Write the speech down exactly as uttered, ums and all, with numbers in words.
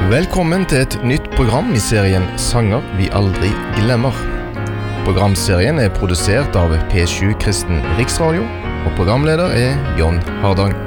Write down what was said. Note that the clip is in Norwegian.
Velkommen til et nytt program i serien Sanger vi aldri glemmer. Programserien er produsert av P sju Kristen Riksradio, og programleder er John Hardang.